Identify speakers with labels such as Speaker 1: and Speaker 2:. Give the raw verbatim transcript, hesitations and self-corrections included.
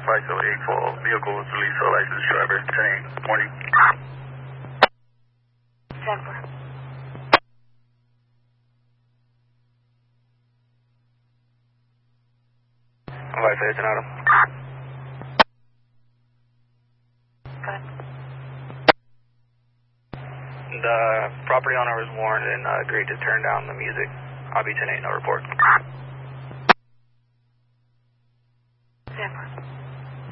Speaker 1: five zero eight four. Vehicle was released for licensed driver. ten eight. Morning.
Speaker 2: Denver.
Speaker 3: Alright, so it's an auto.
Speaker 2: Good.
Speaker 3: The property owner was warned and uh, agreed to turn down the music. I'll be ten eight, no report.
Speaker 2: Denver.